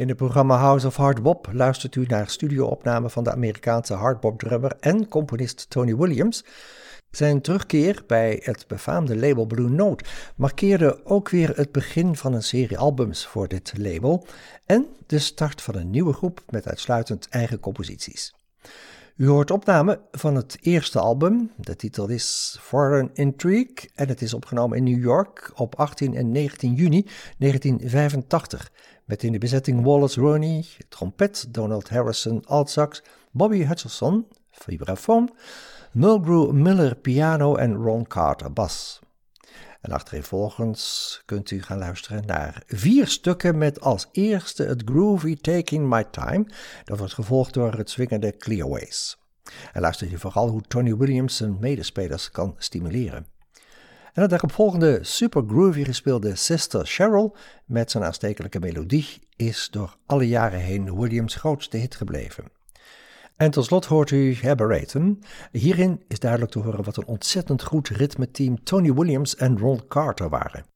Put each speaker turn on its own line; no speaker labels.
In het programma House of Hard Bop luistert u naar studioopnamen van de Amerikaanse hardbop-drummer en componist Tony Williams. Zijn terugkeer bij het befaamde label Blue Note markeerde ook weer het begin van een serie albums voor dit label en de start van een nieuwe groep met uitsluitend eigen composities. U hoort opnamen van het eerste album, de titel is Foreign Intrigue en het is opgenomen in New York op 18 en 19 juni 1985. Met in de bezetting Wallace Roney, trompet, Donald Harrison, altsax, Bobby Hutcherson, vibrafoon, Mulgrew Miller piano en Ron Carter bas. En achtereenvolgens kunt u gaan luisteren naar 4 stukken met als eerste het groovy Taking My Time. Dat wordt gevolgd door het swingende Clearways. En luister u vooral hoe Tony Williams zijn medespelers kan stimuleren. En het daaropvolgende super groovy gespeelde Sister Cheryl met zijn aanstekelijke melodie is door alle jaren heen Williams' grootste hit gebleven. En tot slot hoort u Aberratum. Hierin is duidelijk te horen wat een ontzettend goed ritmeteam Tony Williams en Ron Carter waren.